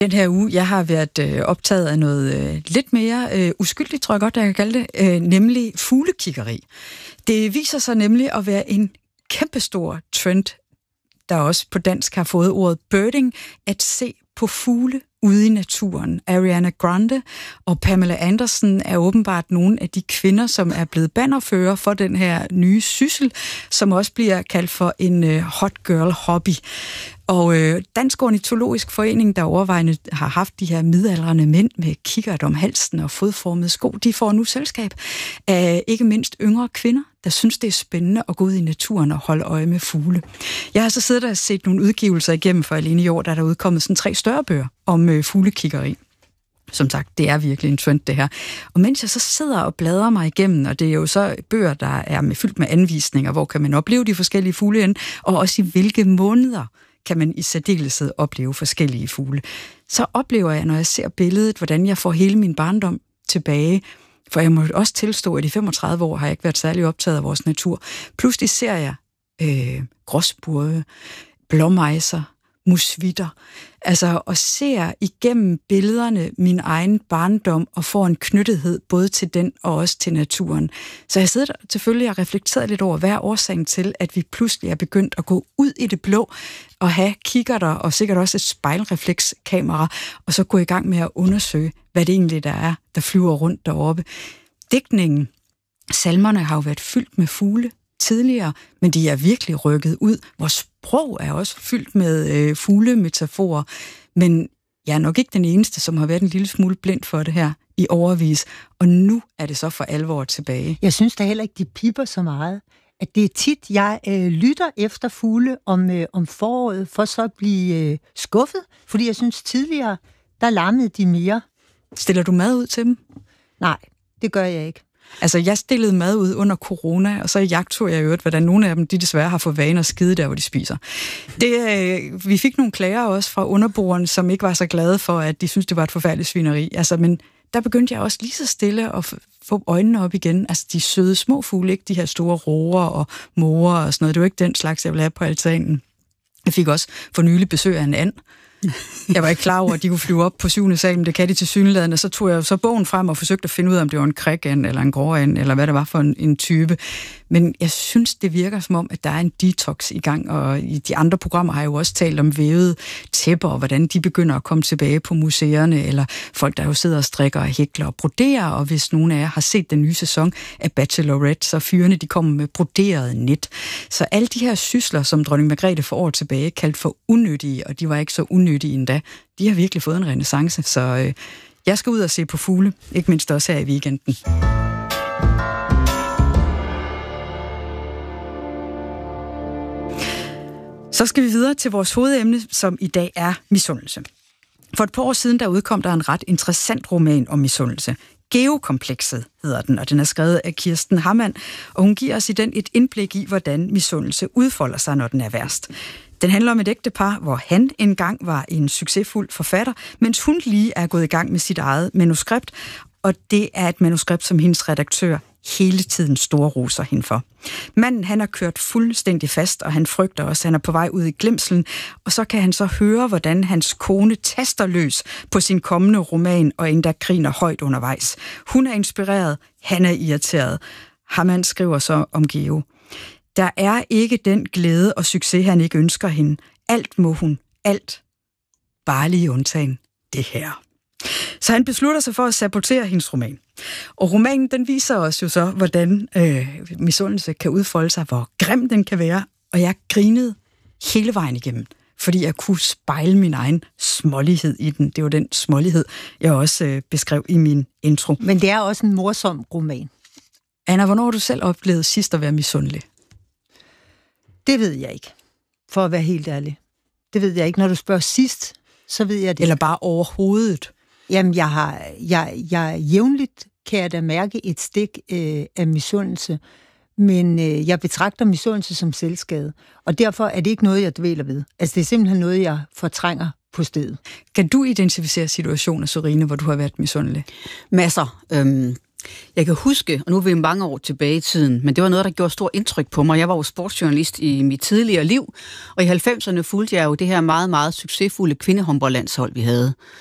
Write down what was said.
Den her uge, jeg har været optaget af noget lidt mere uskyldigt, tror jeg godt, jeg kan kalde det, nemlig fuglekiggeri. Det viser sig nemlig at være en kæmpestor trend, der også på dansk har fået ordet birding, at se på fugle ude i naturen. Ariana Grande og Pamela Anderson er åbenbart nogle af de kvinder, som er blevet bannerfører for den her nye syssel, som også bliver kaldt for en hot girl hobby. Og Dansk Ornitologisk Forening, der overvejende har haft de her midaldrende mænd med kikkert om halsen og fodformede sko, de får nu selskab af ikke mindst yngre kvinder, der synes, det er spændende at gå ud i naturen og holde øje med fugle. Jeg har så siddet og set nogle udgivelser igennem, for alene i år, der er udkommet sådan 3 større bøger om fuglekiggeri. Som sagt, det er virkelig en trend, det her. Og mens jeg så sidder og bladrer mig igennem, og det er jo så bøger, der er fyldt med anvisninger, hvor kan man opleve de forskellige fugle hen, og også i hvilke måneder kan man i særdeleshed opleve forskellige fugle. Så oplever jeg, når jeg ser billedet, hvordan jeg får hele min barndom tilbage. For jeg må også tilstå, at i 35 år har jeg ikke været særlig optaget af vores natur. Pludselig ser jeg gråspurve, blåmejser, musvitter, altså og ser igennem billederne min egen barndom og får en knyttethed både til den og også til naturen. Så jeg sidder selvfølgelig og reflekteret lidt over, hvad er årsagen til, at vi pludselig er begyndt at gå ud i det blå og have kikkerter og sikkert også et spejlreflekskamera, og så gå i gang med at undersøge, hvad det egentlig der flyver rundt deroppe. Digtningen, salmerne har jo været fyldt med fugle tidligere, men de er virkelig rykket ud. Vores sprog er også fyldt med fuglemetaforer, men jeg er nok ikke den eneste, som har været en lille smule blind for det her i årevis, og nu er det så for alvor tilbage. Jeg synes da heller ikke, de pipper så meget. At det er tit, jeg lytter efter fugle om foråret, for så at blive skuffet, fordi jeg synes tidligere, der larmede de mere. Stiller du mad ud til dem? Nej, det gør jeg ikke. Altså, jeg stillede mad ud under corona, og så jagtog jeg i øvrigt, hvordan nogle af dem, de desværre har fået vane at skide der, hvor de spiser. Vi fik nogle klager også fra underboerne, som ikke var så glade for, at de synes det var et forfærdeligt svineri. Altså, men der begyndte jeg også lige så stille at få øjnene op igen. Altså, de søde små fugle, ikke de her store råger og måger og sådan noget. Det var ikke den slags, jeg ville have på altanen. Jeg fik også for nylig besøg af en and. Jeg var ikke klar over, at de kunne flyve op på 7. sal, men det kan de tilsyneladende. Så tog jeg så bogen frem og forsøgte at finde ud af, om det var en krækand eller en gråand, eller hvad det var for en type. Men jeg synes, det virker som om, at der er en detox i gang, og i de andre programmer har jeg jo også talt om vævede tæpper, og hvordan de begynder at komme tilbage på museerne, eller folk, der jo sidder og strikker og hækler og broderer, og hvis nogen af jer har set den nye sæson af Bachelorette, så fyrene, de kommer med broderet net. Så alle de her sysler, som dronning Margrethe for år tilbage kaldte for unyttige, og de var ikke så unyttige endda, de har virkelig fået en renæssance, så jeg skal ud og se på fugle, ikke mindst også her i weekenden. Så skal vi videre til vores hovedemne, som i dag er misundelse. For et par år siden, der udkom der en ret interessant roman om misundelse. Geokomplekset hedder den, og den er skrevet af Kirsten Hammann, og hun giver os i den et indblik i, hvordan misundelse udfolder sig, når den er værst. Den handler om et ægtepar, hvor han engang var en succesfuld forfatter, mens hun lige er gået i gang med sit eget manuskript, og det er et manuskript, som hendes redaktør hele tiden storroser hende for. Manden, han har kørt fuldstændig fast, og han frygter også, at han er på vej ud i glemslen, og så kan han så høre, hvordan hans kone taster løs på sin kommende roman, og endda griner højt undervejs. Hun er inspireret, han er irriteret. Hammann skriver så om Geo. Der er ikke den glæde og succes, han ikke ønsker hende. Alt må hun. Alt. Bare lige undtagen det her. Så han beslutter sig for at sabotere hendes roman. Og romanen, den viser os jo så, hvordan misundelse kan udfolde sig, hvor grim den kan være. Og jeg grinede hele vejen igennem, fordi jeg kunne spejle min egen smålighed i den. Det var den smålighed, jeg også beskrev i min intro. Men det er også en morsom roman. Anna, hvornår har du selv oplevet sidst at være misundelig? Det ved jeg ikke, for at være helt ærlig. Det ved jeg ikke. Når du spørger sidst, så ved jeg det. Eller bare overhovedet? Jamen, jeg jævnligt kan jeg da mærke et stik af misundelse, men jeg betragter misundelse som selvskade, og derfor er det ikke noget, jeg dvæler ved. Altså, det er simpelthen noget, jeg fortrænger på stedet. Kan du identificere situationer, Sørine, hvor du har været misundelig? Masser. Jeg kan huske, og nu er vi mange år tilbage i tiden, men det var noget, der gjorde stor indtryk på mig. Jeg var jo sportsjournalist i mit tidligere liv, og i 90'erne fulgte jeg jo det her meget, meget succesfulde kvindehåndboldlandshold, vi havde.